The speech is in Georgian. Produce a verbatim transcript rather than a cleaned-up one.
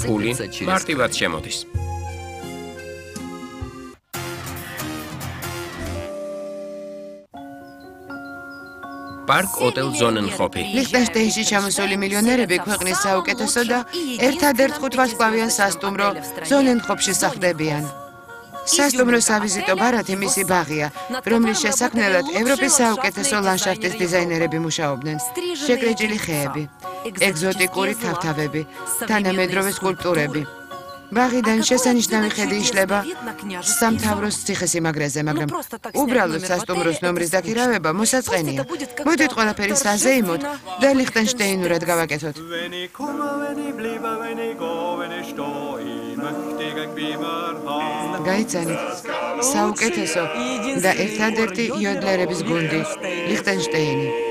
ფული მარტივად შემოდის. პარკ ოტელ ზონენჰოფი. ლიხტენშტეინში ჩამოსული მილიონერები ქვეყნის საუკეთესო და ერთადერთ ხუთვარსკვლავიან სასტუმრო ზონენჰოფში სახლდებიან. სასტუმრო სავიზიტო ბარათი მისი ბაღია, რომლის შესაქმნელად ევროპის საუკეთესო ლანდშაფტის დიზაინერები მუშაობდნენ. შეკრეჭილი ხეები, ეგზოტიკური თავთავები, თანამედროვე სკულპტურები. ბაღიდან შესანიშნავი ხედი იშლება სამთავროს ციხესიმაგრეზე, მაგრამ უბრალოდ სასტუმროს ნომრის დაქირავება მოსაწყენია. მოდით ყველაფერი საზეიმოდ და ლიხტენშტეინურად გავაკეთოთ. გაიცანით, საუკეთესო და ერთადერთი იოდლერების გუნდი, ლიხტენშტეინი.